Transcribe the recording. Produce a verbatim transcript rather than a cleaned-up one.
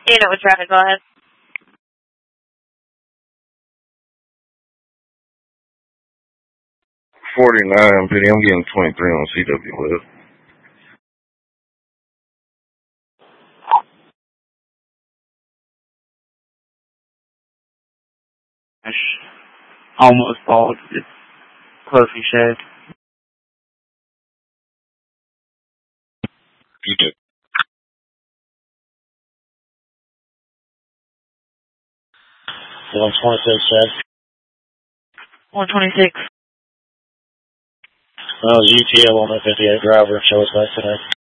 You know, with traffic, go ahead. forty-nine, Penny. I'm getting twenty-three on C W West. Almost bald. It's closely shaved. You did. one twenty-six, Chad. one twenty-six. Oh, G T L one fifty-eight driver. Show us back today.